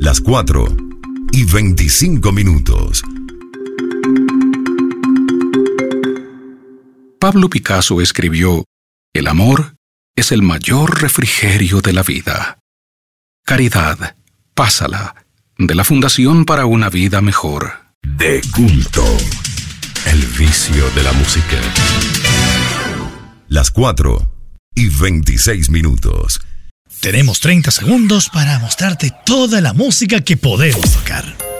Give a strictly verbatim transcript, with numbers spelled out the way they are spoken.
Las cuatro y veinticinco minutos. Pablo Picasso escribió: "El amor es el mayor refrigerio de la vida". Caridad, pásala, de la Fundación para una Vida Mejor. De culto, el vicio de la música. Las cuatro y veintiséis minutos. Tenemos treinta segundos para mostrarte toda la música que podemos tocar.